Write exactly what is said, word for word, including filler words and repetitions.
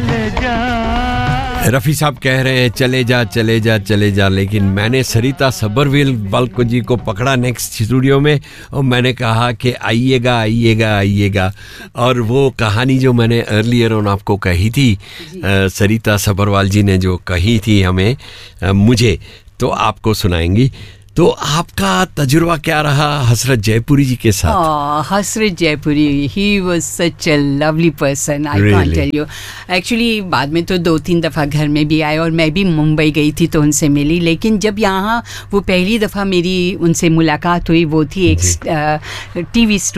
रफ़ी साहब कह रहे हैं चले जा चले जा चले जा, लेकिन मैंने सरिता सबरवेल बल्क जी को पकड़ा नेक्स्ट स्टूडियो में और मैंने कहा कि आइएगा आइएगा आइएगा। और वो कहानी जो मैंने अर्लियर ऑन आपको कही थी, आ, सरिता सबरवाल जी ने जो कही थी हमें आ, मुझे, तो आपको सुनाएंगी। तो आपका तजुर्बा क्या रहा हसरत जयपुरी जी के साथ? oh, Hasrat Jaipuri, he was such a lovely person, I can't tell you. Actually बाद में तो दो तीन दफ़ा घर में भी आए और मैं भी मुंबई गई थी तो उनसे मिली, लेकिन जब यहाँ वो पहली दफ़ा मेरी उनसे मुलाकात हुई वो थी एक टीवी